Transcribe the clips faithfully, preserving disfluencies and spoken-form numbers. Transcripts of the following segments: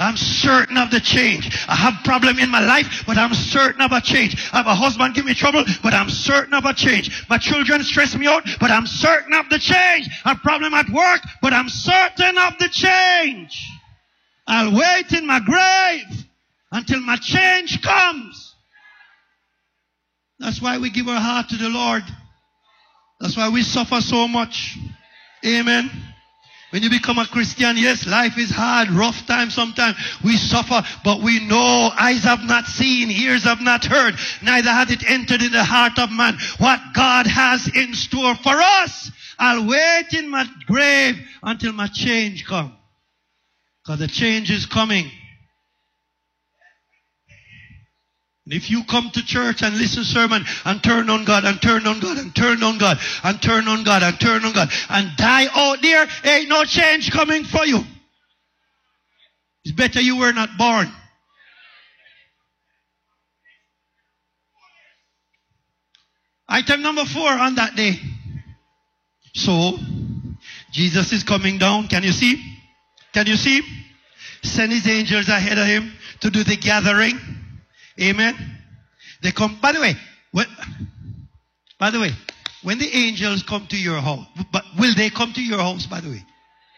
I'm certain of the change. I have problem in my life, but I'm certain of a change. I have a husband give me trouble, but I'm certain of a change. My children stress me out, but I'm certain of the change. I have problem at work, but I'm certain of the change. I'll wait in my grave until my change comes. That's why we give our heart to the Lord. That's why we suffer so much. Amen. When you become a Christian, yes, life is hard, rough time sometimes. We suffer, but we know eyes have not seen, ears have not heard, neither hath it entered in the heart of man what God has in store for us. I'll wait in my grave until my change comes. Because the change is coming. And if you come to church and listen to sermon and turn on God and turn on God and turn on God and turn on God and turn on God and die out there, ain't no change coming for you. It's better you were not born. Item number four on that day. So, Jesus is coming down. Can you see? Can you see? Send his angels ahead of him to do the gathering. Amen. They come, by the way, when, by the way, when the angels come to your house, but will they come to your house, by the way?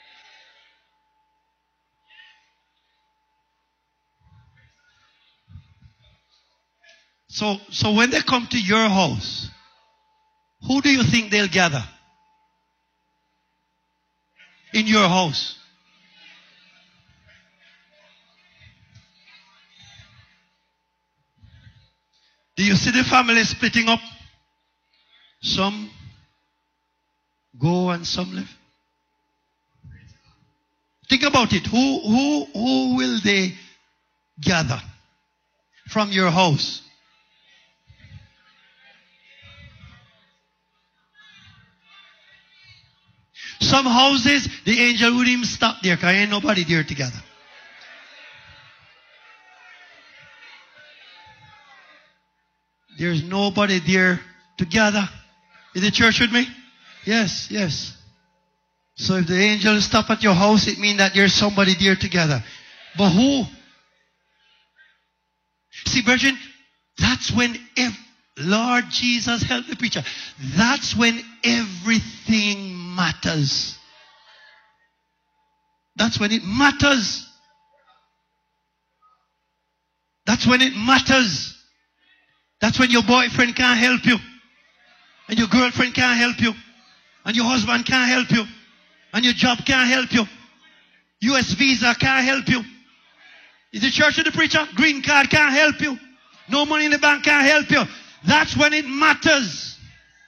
So, so when they come to your house, who do you think they'll gather? In your house. Do you see the family splitting up? Some go and some live. Think about it. Who, who, who will they gather from your house? Some houses, the angel wouldn't even stop there because ain't nobody there together. There's nobody there together. Is the church with me? Yes, yes. So if the angels stop at your house, it means that there's somebody there together. But who? See, brethren, that's when, ev- Lord Jesus, help the preacher. That's when everything matters. That's when it matters. That's when it matters. That's when your boyfriend can't help you. And your girlfriend can't help you. And your husband can't help you. And your job can't help you. U S visa can't help you. Is the church of the preacher? Green card can't help you. No money in the bank can't help you. That's when it matters.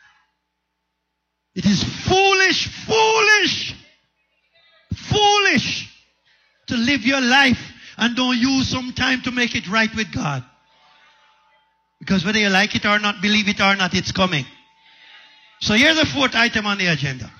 It is foolish, foolish, foolish to live your life and don't use some time to make it right with God. Because whether you like it or not, believe it or not, it's coming. So here's the fourth item on the agenda.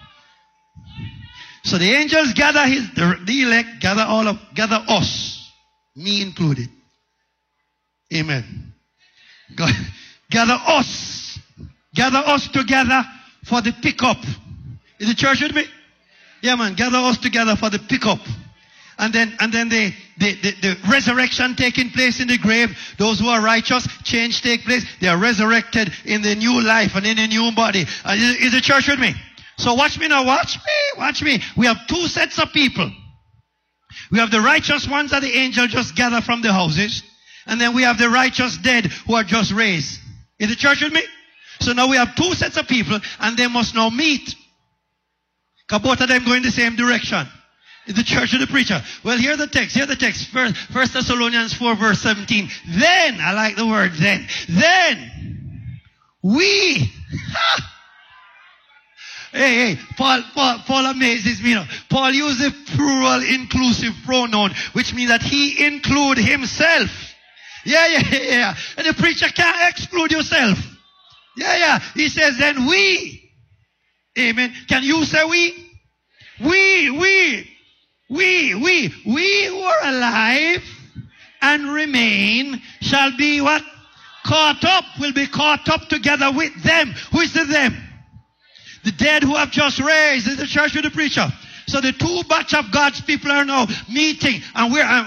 So the angels gather his, the, the elect, gather all of, gather us, me included. Amen. God, gather us, gather us together for the pickup. Is the church with me? Yeah, man. Gather us together for the pickup. And then, and then the, the, the, the resurrection taking place in the grave. Those who are righteous, change take place. They are resurrected in the new life and in a new body. Uh, is, is the church with me? So watch me now. Watch me. Watch me. We have two sets of people. We have the righteous ones that the angel just gather from the houses. And then we have the righteous dead who are just raised. Is the church with me? So now we have two sets of people and they must now meet. Because both of them go in the same direction. Is the church of the preacher? Well, hear the text. Hear the text. First, First Thessalonians four verse seventeen. Then, I like the word then. Then, we. Hey, hey, Paul, Paul, Paul amazes me. You know. Paul used the plural inclusive pronoun, which means that he include himself. Yeah, yeah, yeah, yeah. And the preacher can't exclude yourself. Yeah, yeah. He says, then we. Amen. Can you say we? We, we. We, we, we who are alive and remain shall be what? Caught up, will be caught up together with them. Who is the them? The dead who have just raised. Is the church with the preacher? So the two batch of God's people are now meeting, and we're